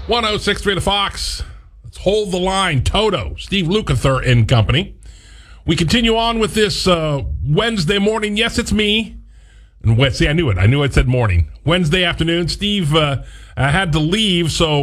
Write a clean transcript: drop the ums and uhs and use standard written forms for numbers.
106.3 The Fox. Let's hold the line. Toto, Steve Lukather and company. We continue on with this Wednesday morning. Yes, it's me. And see, I knew it. I knew it said morning. Wednesday afternoon. Steve had to leave, so